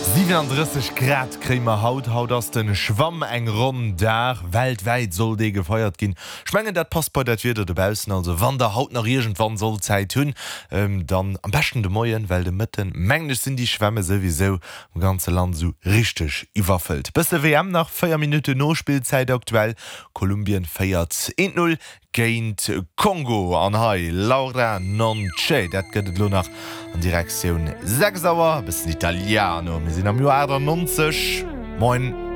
37 Grad krämer Haut aus den Schwamm eng rund da weltweit soll de gefeiert gin. Schmengen dat Passport dat wieder debausen, also wann der Haut nach irgendwann soll Zeit hunn, dann am besten de Moien, weil de Mitten mengglisch sind die Schwämme sowieso im ganze Land so richtig iwwaffelt. Bis der WM nach 4 Minuten Nospielzeit aktuell. Kolumbien feiert 1-0 géint Kongo an Hai Laura Nonche, dat gëtt lo nach an Direktion 6 Sauer bis Italiano. Wir sind am Jahr 90. Moin.